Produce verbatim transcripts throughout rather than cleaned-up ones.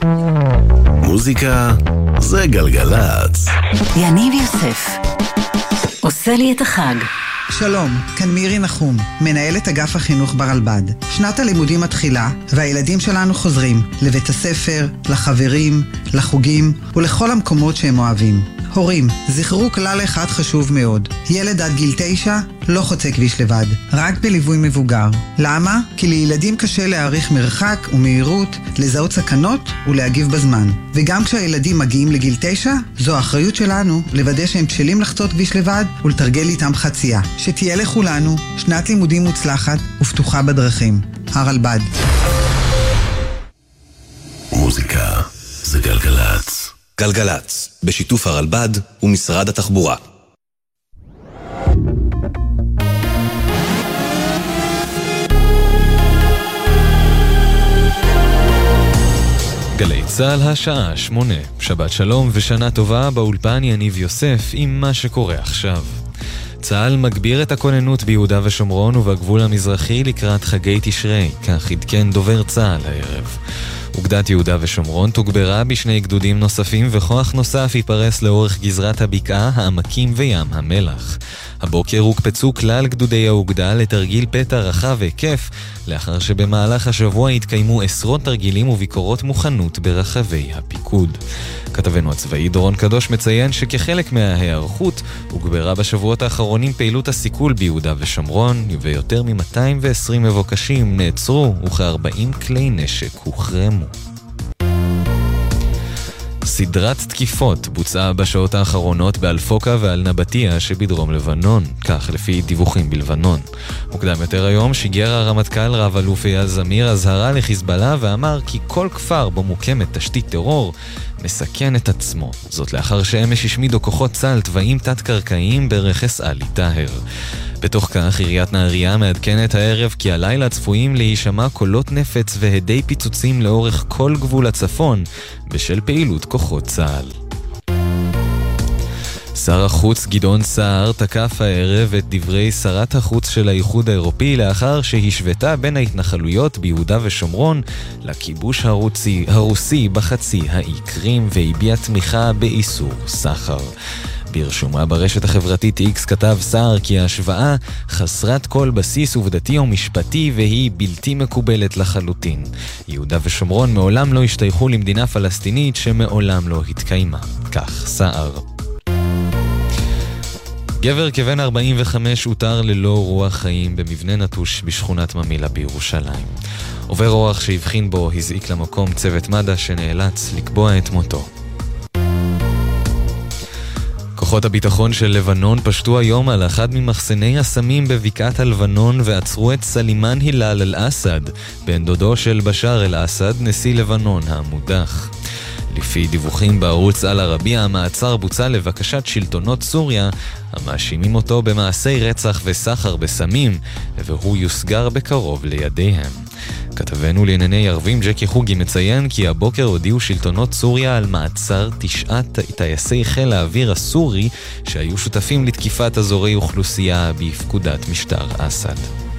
מוזיקה זה גלגלץ. יניב יוסף עושה לי את החג. שלום, כאן מירי נחום, מנהלת אגף החינוך ברלב"ד. שנת הלימודים מתחילה, והילדים שלנו חוזרים לבית הספר, לחברים, לחוגים ולכל המקומות שהם אוהבים. הורים, זכרו כלל אחד חשוב מאוד. ילד עד גיל תשע לא חוצה כביש לבד, רק בליווי מבוגר. למה? כי לילדים קשה להעריך מרחק ומהירות, לזהות סכנות ולהגיב בזמן. וגם כשהילדים מגיעים לגיל תשע, זו האחריות שלנו לוודא שהם בשלים לחצות כביש לבד ולתרגל איתם חצייה. שתהיה לכולנו שנת לימודים מוצלחת ופתוחה בדרכים. הרלב"ד. מוזיקה זה גלגלץ. גלגלץ, בשיתוף הרלב"ד ומשרד התחבורה. גלי צהל השעה שמונה, שבת שלום ושנה טובה, באולפן יניב יוסף עם מה שקורה עכשיו. צהל מגביר את הכוננות ביהודה ושומרון ובגבול המזרחי לקראת חגי תשרי, כך עדכן דובר צהל הערב. אוגדת יהודה ושומרון תוגברה בשני גדודים נוספים וכוח נוסף ייפרס לאורך גזרת הבקעה, העמקים וים המלח. הבוקר הוקפצו כלל גדודי האוגדה לתרגיל פתע רחב והיקף, לאחר שבמהלך השבוע התקיימו עשרות תרגילים וביקורות מוכנות ברחבי הפיקוד. כתבנו הצבאי דורון קדוש מציין שכחלק מההיערכות הוגברה בשבועות האחרונים פעילות הסיכול ביהודה ושומרון, ויותר מ-מאתיים ועשרים מבוקשים נעצרו וכ-ארבעים כלי נשק הוחרמו. סדרת תקיפות בוצעה בשעות האחרונות באלפוקה ועל נבטיה שבדרום לבנון, כך לפי דיווחים בלבנון. מוקדם יותר היום שיגר הרמטכ"ל רב אלוף אייל זמיר הזהרה לחיזבאללה ואמר כי כל כפר בו מוקמת תשתית טרור מסכן את עצמו. זאת לאחר שאמש השמידו כוחות צה"ל תוואים תת-קרקעיים ברכס עלי טהר. בתוך כך עיריית נהריה מעדכנת הערב כי הלילה צפויים להישמע קולות נפץ והדי פיצוצים לאורך כל גבול הצפון בשל פעילות כוחות צה"ל. שר החוץ גדעון סער תקף הערב את דברי שרת החוץ של האיחוד האירופי לאחר שהשוותה בין ההתנחלויות ביהודה ושומרון לכיבוש הרוסי, הרוסי בחצי האי קרים והביע תמיכה באיסור סחר. ברשומה ברשת החברתית X כתב סער כי ההשוואה חסרת כל בסיס עובדתי או משפטי והיא בלתי מקובלת לחלוטין. יהודה ושומרון מעולם לא השתייכו למדינה פלסטינית שמעולם לא התקיימה. כך סער. גבר כבן ארבעים וחמש הותר ללא רוח חיים במבנה נטוש בשכונת ממילה בירושלים. עובר אורח שהבחין בו הזעיק למקום צוות מד"א שנאלץ לקבוע את מותו. כוחות הביטחון של לבנון פשטו היום על אחד ממחסני הסמים בבקעת הלבנון ועצרו את סלימן הילאל אל-אסד, בן דודו של בשאר אל-אסד, נשיא לבנון המודח. לפי דיווחים בערוץ אל-ערבייה, המעצר בוצע לבקשת שלטונות סוריה, המאשימים אותו במעשי רצח וסחר בסמים, והוא יוסגר בקרוב לידיהם. כתבנו לענייני ערבים ג'קי חוגי מציין כי הבוקר הודיעו שלטונות סוריה על מעצר תשעת טייסי חיל האוויר הסורי שהיו שותפים לתקיפת אזורי אוכלוסייה בפקודת משטר אסד.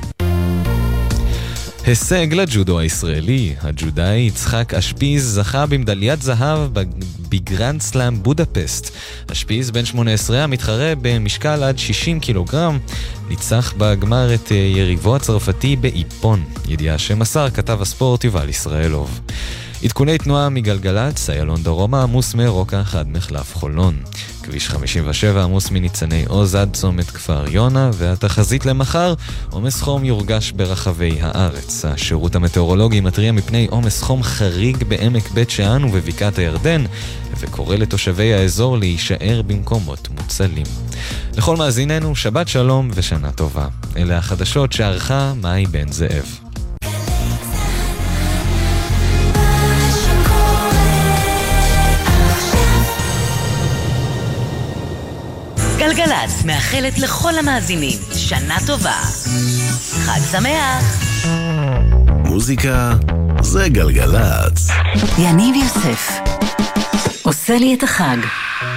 הישג לג'ודו הישראלי. הג'ודאי יצחק אשפיז זכה במדליית זהב בגרנד סלאם בודפסט. אשפיז בן שמונה עשרה המתחרה במשקל עד שישים קילוגרם ניצח בגמר את יריבו הצרפתי באיפון. ידיעה שמסר כתב הספורט יובל ישראלוב. עדכוני תנועה מגלגלץ, איילון דרומה עמוס מרוקה עד מחלף חולון. כביש חמישים ושבע עמוס מניצני עוז עד צומת כפר יונה, והתחזית למחר, עומס חום יורגש ברחבי הארץ. השירות המטאורולוגי מתריע מפני עומס חום חריג בעמק בית שאן ובבקעת הירדן, וקורא לתושבי האזור להישאר במקומות מוצלים. לכל מאזיננו, שבת שלום ושנה טובה. אלה החדשות שערכה מאי בן זאב. גלגלץ מאחלת לכל המאזינים שנה טובה. חג שמח. מוזיקה זה גלגלץ. יניב יוסף עושה לי את החג.